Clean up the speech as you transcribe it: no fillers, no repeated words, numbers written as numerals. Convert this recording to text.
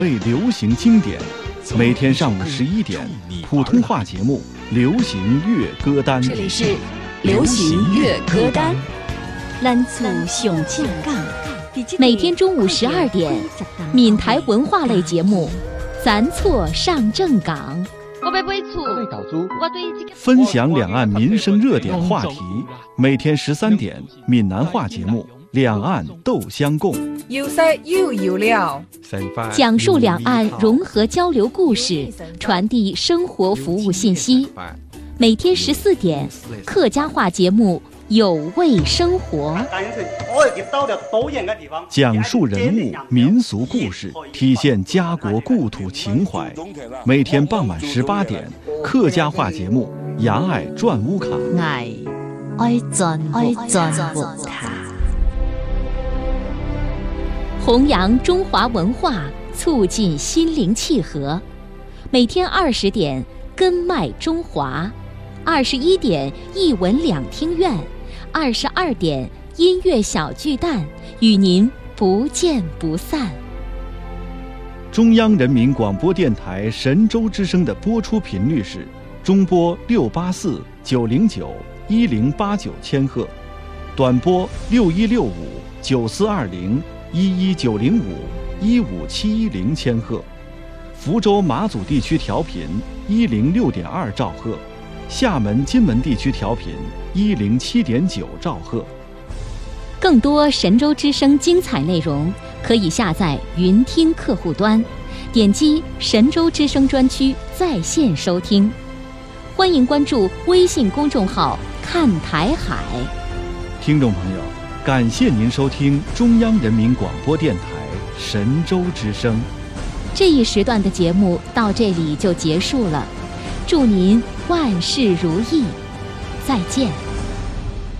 为流行经典，每天上午11点，普通话节目《流行乐歌单》。 这里是流行乐歌单， 咱促上正港。 每天中午12点，闽台文化类节目《咱错上正港》。 分享两岸民生热点话题，每天13点，闽南话节目《两岸斗相共》， 有色又有料， 讲述两岸融合交流故事，传递生活服务信息。每天14点，客家话节目《有味生活》， 讲述人物民俗故事，体现家国故土情怀。每天傍晚18点，客家话节目《牙爱转乌卡》， 爱转乌卡， 弘扬中华文化，促进心灵契合。每天20点，根脉中华；21点，一文两厅院；22点，音乐小巨蛋，与您不见不散。 中央人民广播电台神州之声的播出频率是中波684、909、1089千赫，短波6165、9420、11905、15710千赫，福州马祖地区调频106.2兆赫，厦门金门地区调频107.9兆赫。 更多神州之声精彩内容，可以下载云听客户端，点击神州之声专区在线收听。欢迎关注微信公众号看台海。 听众朋友，感谢您收听中央人民广播电台神州之声。 这一时段的节目到这里就结束了，祝您万事如意，再见。